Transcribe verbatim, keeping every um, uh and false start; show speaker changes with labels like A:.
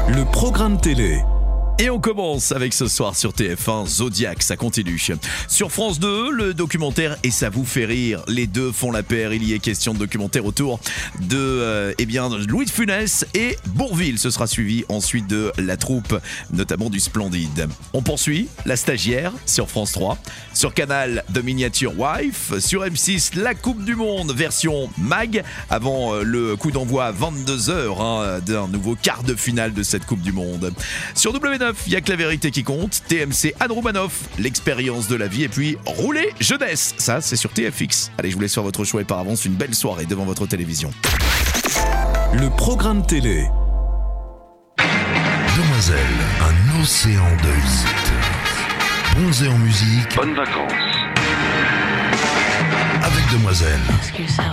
A: Le programme télé. Et on commence avec ce soir sur T F un, Zodiac, ça continue. Sur France deux, le documentaire Et ça vous fait rire, les deux font la paire. Il y est question de documentaire autour de euh, eh bien, Louis de Funès et Bourvil. Ce sera suivi ensuite de La Troupe, notamment du Splendide. On poursuit La Stagiaire sur France trois. Sur Canal, The Miniature Wife. Sur M six, La Coupe du Monde, version Mag, avant euh, le coup d'envoi à vingt-deux heures hein, d'un nouveau quart de finale de cette Coupe du Monde. Sur W neuf, il n'y a que la vérité qui compte. T M C Anne Romanoff, l'expérience de la vie. Et puis Rouler Jeunesse, ça c'est sur T F X. Allez, je vous laisse faire votre choix et par avance une belle soirée devant votre télévision.
B: Le programme télé. Demoiselle, un océan de hits. Bronzé en musique.
C: Bonnes vacances.
B: Avec Demoiselle.
D: Ask yourself,